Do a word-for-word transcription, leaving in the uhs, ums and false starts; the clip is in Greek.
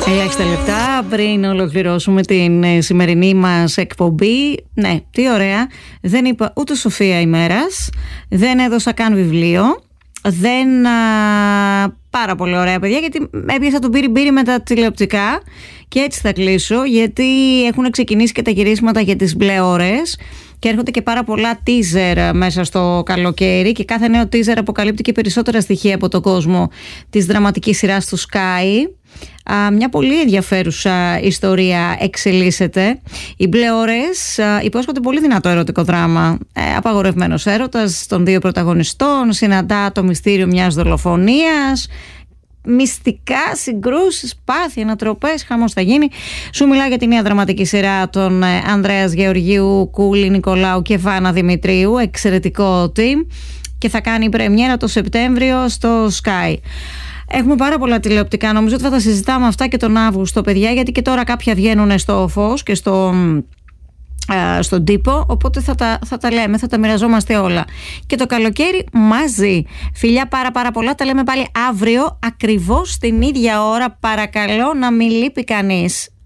Ελάχιστα λεπτά πριν ολοκληρώσουμε την σημερινή μας εκπομπή. Ναι, τι ωραία. Δεν είπα ούτε Σοφία ημέρας. Δεν έδωσα καν βιβλίο. Δεν... Α, πάρα πολύ ωραία, παιδιά, γιατί έπιασα τον πύρι-μπύρι με τα τηλεοπτικά. Και έτσι θα κλείσω, γιατί έχουν ξεκινήσει και τα γυρίσματα για τις μπλε ώρες. Και έρχονται και πάρα πολλά teaser μέσα στο καλοκαίρι. Και κάθε νέο teaser αποκαλύπτει και περισσότερα στοιχεία από τον κόσμο της δραματικής σειράς του Sky. Α, μια πολύ ενδιαφέρουσα ιστορία εξελίσσεται. Οι μπλε ώρες υπόσχονται πολύ δυνατό ερωτικό δράμα. ε, Απαγορευμένος έρωτας των δύο πρωταγωνιστών συναντά το μυστήριο μιας δολοφονίας, μυστικά, συγκρούσεις, πάθη, ανατροπές, χαμός θα γίνει. Σου μιλάω για τη νέα δραματική σειρά των ε, Ανδρέας Γεωργίου, Κούλη Νικολάου και Βάνα Δημητρίου. Εξαιρετικό team. Και θα κάνει πρεμιέρα το Σεπτέμβριο στο Sky. Έχουμε πάρα πολλά τηλεοπτικά. Νομίζω ότι θα τα συζητάμε αυτά και τον Αύγουστο, παιδιά, γιατί και τώρα κάποια βγαίνουν στο φως και στο, ε, στον τύπο. Οπότε θα τα, θα τα λέμε, θα τα μοιραζόμαστε όλα. Και το καλοκαίρι μαζί. Φιλιά πάρα πάρα πολλά. Τα λέμε πάλι αύριο, ακριβώς την ίδια ώρα. Παρακαλώ να μην λείπει κανείς.